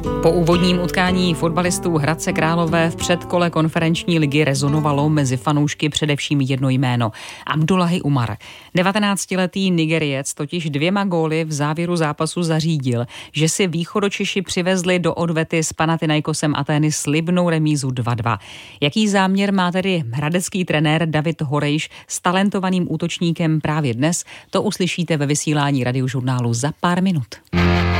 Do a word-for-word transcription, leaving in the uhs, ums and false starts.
Po úvodním utkání fotbalistů Hradce Králové v předkole konferenční ligy rezonovalo mezi fanoušky především jedno jméno – Abdullahi Umar. devatenáctiletý Nigeriec totiž dvěma góly v závěru zápasu zařídil, že si východočeši přivezli do odvety s Panathinaikosem Atény slibnou remízu dva dva. Jaký záměr má tedy hradecký trenér David Horejš s talentovaným útočníkem právě dnes, to uslyšíte ve vysílání Radiožurnálu za pár minut.